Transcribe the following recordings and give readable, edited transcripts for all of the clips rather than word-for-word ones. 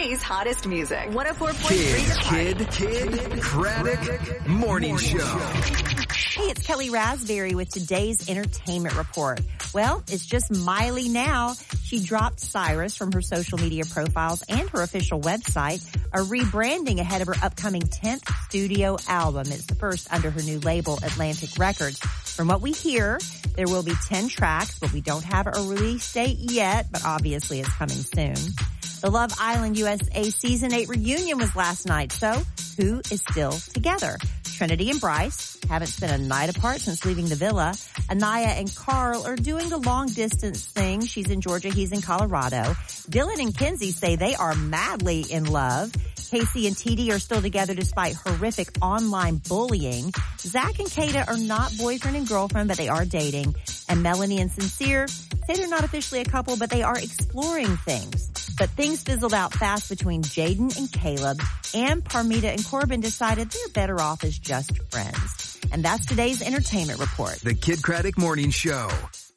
Today's hottest music. 104.3 Kid Craddock Morning Show. Hey, it's Kelly Raspberry with today's entertainment report. Well, it's just Miley now. She dropped Cyrus from her social media profiles and her official website, a rebranding ahead of her upcoming 10th studio album. It's the first under her new label, Atlantic Records. From what we hear, there will be 10 tracks, but we don't have a release date yet, but obviously it's coming soon. The Love Island USA Season 8 reunion was last night, so who is still together? Trinity and Bryce haven't spent a night apart since leaving the villa. Anaya and Carl are doing the long distance thing. She's in Georgia, he's in Colorado. Dylan and Kenzie say they are madly in love. Casey and TD are still together despite horrific online bullying. Zach and Kata are not boyfriend and girlfriend, but they are dating. And Melanie and Sincere say they're not officially a couple, but they are exploring things. But things fizzled out fast between Jaden and Caleb, and Parmita and Corbin decided they're better off as just friends. And that's today's entertainment report. The Kid Craddock Morning Show.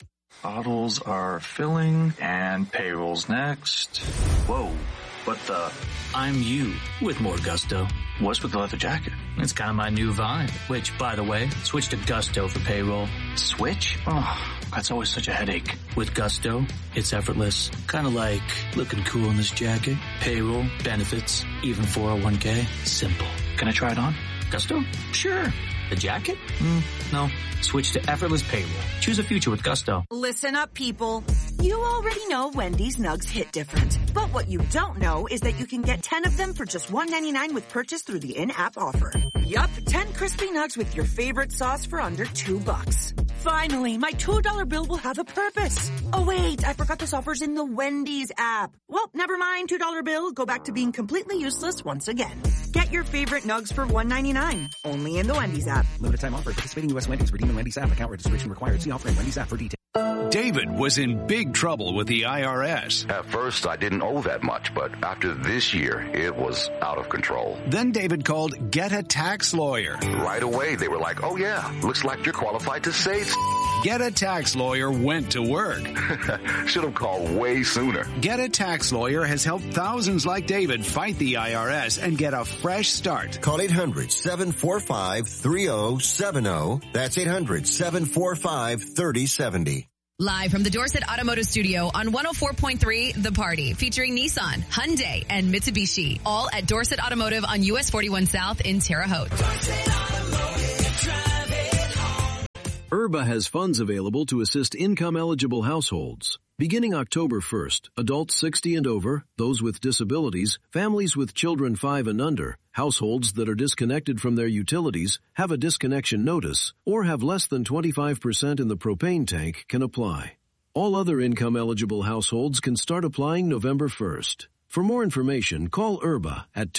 Bottles are filling and payroll's next. Whoa, what the? I'm you with more gusto. What's with the leather jacket? It's kind of my new vibe, which, by the way, switch to Gusto for payroll. Switch? Oh, that's always such a headache. With Gusto, it's effortless. Kind of like looking cool in this jacket. Payroll, benefits, even 401k. Simple. Can I try it on? Gusto? Sure. The jacket? No. Switch to effortless payroll. Choose a future with Gusto. Listen up, people. You already know Wendy's Nugs hit different. But what you don't know is that you can get 10 of them for just $1.99 with purchase through the in-app offer. Yup, 10 crispy nugs with your favorite sauce for under $2. Finally, my $2 bill will have a purpose. Oh wait, I forgot this offer's in the Wendy's app. Well, never mind, $2 bill. Go back to being completely useless once again. Get your favorite nugs for $1.99. Only in the Wendy's app. Limited time offer. Participating U.S. Wendy's. Redeem in Wendy's app. Account registration required. See offer in Wendy's app for details. David was in big trouble with the IRS. At first, I didn't owe that much, but after this year, it was out of control. Then David called Get a Tax Lawyer. Right away, they were like, oh yeah, looks like you're qualified to save. Get a Tax Lawyer went to work. Should have called way sooner. Get a Tax Lawyer has helped thousands like David fight the IRS and get a fresh start. Call 800-745-3070. That's 800-745-3070. Live from the Dorset Automotive Studio on 104.3 The Party, featuring Nissan, Hyundai, and Mitsubishi, all at Dorset Automotive on US 41 South in Terre Haute. IRBA has funds available to assist income-eligible households. Beginning October 1st, adults 60 and over, those with disabilities, families with children 5 and under, households that are disconnected from their utilities, have a disconnection notice, or have less than 25% in the propane tank can apply. All other income-eligible households can start applying November 1st. For more information, call IRBA at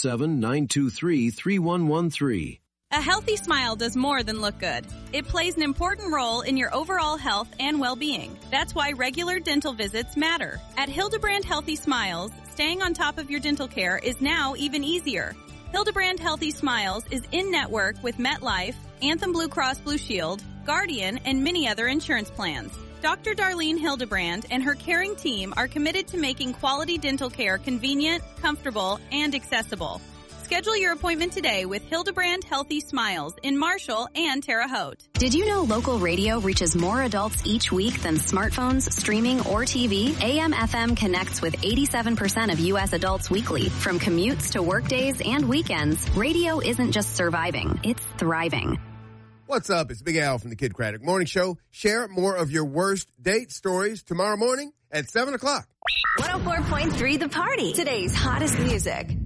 217-923-3113. A healthy smile does more than look good. It plays an important role in your overall health and well-being. That's why regular dental visits matter. At Hildebrand Healthy Smiles, staying on top of your dental care is now even easier. Hildebrand Healthy Smiles is in-network with MetLife, Anthem Blue Cross Blue Shield, Guardian, and many other insurance plans. Dr. Darlene Hildebrand and her caring team are committed to making quality dental care convenient, comfortable, and accessible. Schedule your appointment today with Hildebrand Healthy Smiles in Marshall and Terre Haute. Did you know local radio reaches more adults each week than smartphones, streaming, or TV? AM/FM connects with 87% of U.S. adults weekly. From commutes to workdays and weekends, radio isn't just surviving, it's thriving. What's up? It's Big Al from the Kid Craddock Morning Show. Share more of your worst date stories tomorrow morning at 7 o'clock. 104.3 The Party. Today's hottest music.